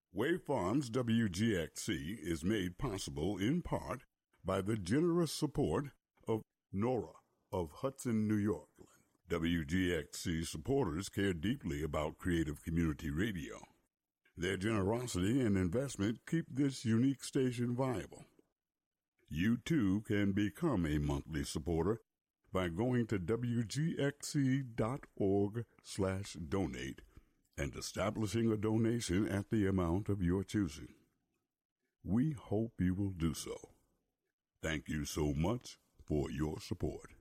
Wave Farms WGXC is made possible in part by the generous support of Nora of Hudson, New York. WGXC supporters care deeply about creative community radio. Their generosity and investment keep this unique station viable. You too can become a monthly supporter by going to wgxc.org/donate and establishing a donation at the amount of your choosing. We hope you will do so. Thank you so much for your support.